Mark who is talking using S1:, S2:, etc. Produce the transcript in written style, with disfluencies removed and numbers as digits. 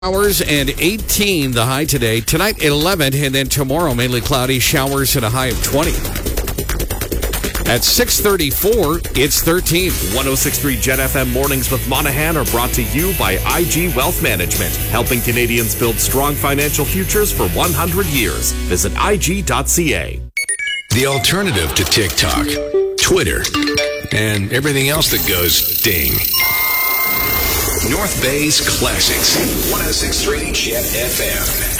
S1: Hours and 18 the high today. Tonight 11, and then tomorrow mainly cloudy, showers at a high of 20. At 6:34, it's 13.
S2: 106.3 Jet FM Mornings with Monahan are brought to you by IG Wealth Management, helping Canadians build strong financial futures for 100 years. Visit IG.ca.
S3: The alternative to TikTok, Twitter, and everything else that goes ding. North Bay's Classics, 106.3 Jet FM.